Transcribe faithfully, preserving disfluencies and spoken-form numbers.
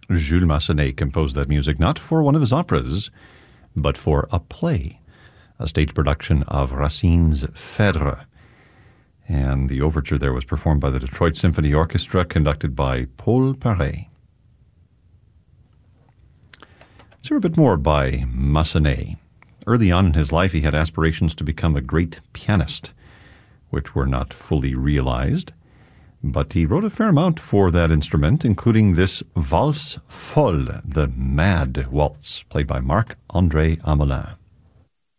Jules Massenet composed that music not for one of his operas, but for a play, a stage production of Racine's Phèdre. And the overture there was performed by the Detroit Symphony Orchestra, conducted by Paul Paret. Let's hear a bit more by Massenet. Early on in his life, he had aspirations to become a great pianist, which were not fully realized. But he wrote a fair amount for that instrument, including this Valse Folle, the Mad Waltz, played by Marc-André Hamelin.